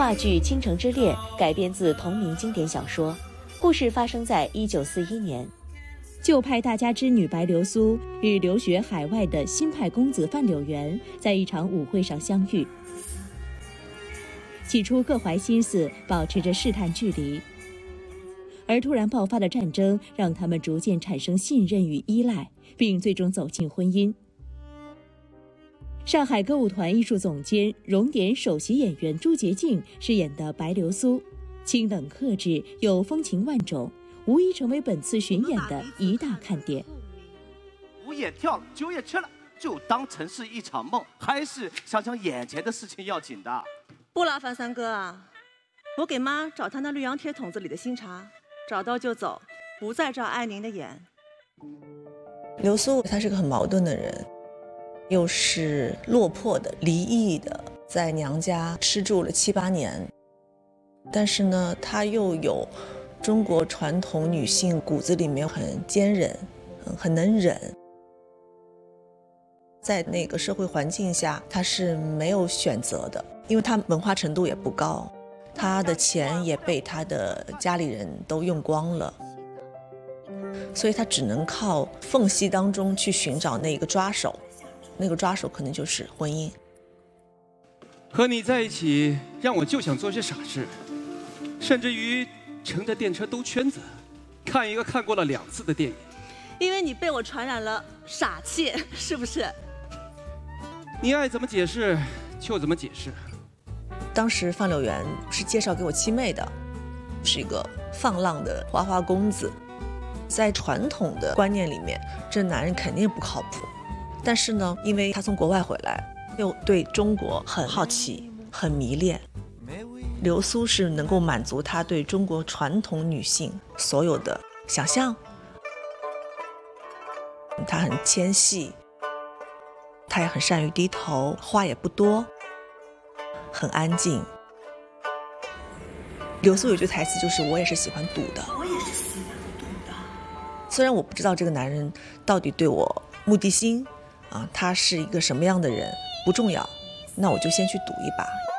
话剧《倾城之恋》改编自同名经典小说，故事发生在1941年。旧派大家之女白流苏与留学海外的新派公子范柳原在一场舞会上相遇。起初各怀心思，保持着试探距离，而突然爆发的战争让他们逐渐产生信任与依赖，并最终走进婚姻。上海歌舞团艺术总监、荣典首席演员朱洁静饰演的白流苏，清冷克制，又风情万种，无疑成为本次巡演的一大看点。 舞也跳了，酒也吃了，就当成是一场梦，还是想想眼前的事情要紧的。 不劳烦三哥啊，我给妈找她那绿洋铁桶子里的新茶，找到就走，不再照爱您的眼。 流苏她是个很矛盾的人，又是落魄的、离异的，在娘家吃住了7、8年，但是呢，她又有中国传统女性骨子里面很坚韧、很能忍。在那个社会环境下，她是没有选择的，因为她文化程度也不高，她的钱也被她的家里人都用光了，所以她只能靠缝隙当中去寻找那个抓手，那个抓手可能就是婚姻。 和你在一起，让我就想做些傻事，甚至于乘着电车兜圈子，看一个看过了2次的电影。 因为你被我传染了傻气，是不是？ 你爱怎么解释就怎么解释。 当时范柳原是介绍给我七妹的，是一个放浪的花花公子。在传统的观念里面，这男人肯定不靠谱。但是呢，因为他从国外回来，又对中国很好奇、很迷恋。流苏是能够满足他对中国传统女性所有的想象。他很纤细，他也很善于低头，话也不多，很安静。流苏有句台词就是“我也是喜欢赌的”。我也是喜欢赌的。虽然我不知道这个男人到底对我目的心他是一个什么样的人不重要，那我就先去赌一把。